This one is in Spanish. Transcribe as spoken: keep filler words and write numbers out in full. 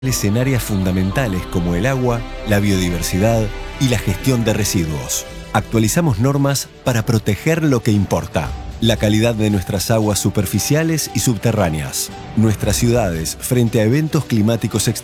en áreas fundamentales como el agua, la biodiversidad y la gestión de residuos. Actualizamos normas para proteger lo que importa: la calidad de nuestras aguas superficiales y subterráneas, nuestras ciudades frente a eventos climáticos extremos,